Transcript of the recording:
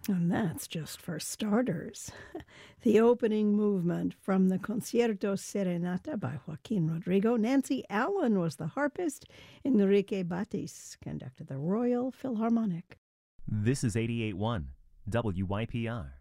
And that's just for starters. The opening movement from the Concierto Serenata by Joaquin Rodrigo. Nancy Allen was the harpist. Enrique Batis conducted the Royal Philharmonic. This is 88.1 WYPR.